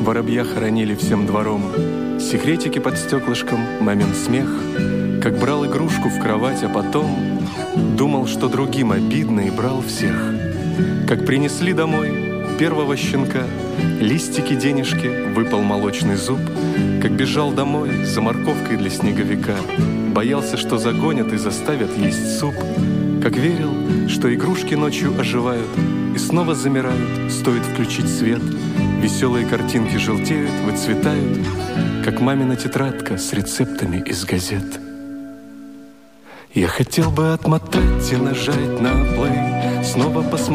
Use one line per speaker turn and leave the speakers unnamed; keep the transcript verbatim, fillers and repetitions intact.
воробья хоронили всем двором, секретики под стеклышком, мамин смех, как брал игрушку в кровать, а потом думал, что другим обидно, и брал всех. Как принесли домой первого щенка, листики, денежки, выпал молочный зуб, как бежал домой за морковкой для снеговика, боялся, что загонят и заставят есть суп, как верил, что игрушки ночью оживают и снова замирают, стоит включить свет, веселые картинки желтеют, выцветают, как мамина тетрадка с рецептами из газет. Я хотел бы отмотать и нажать на плей, снова посмотреть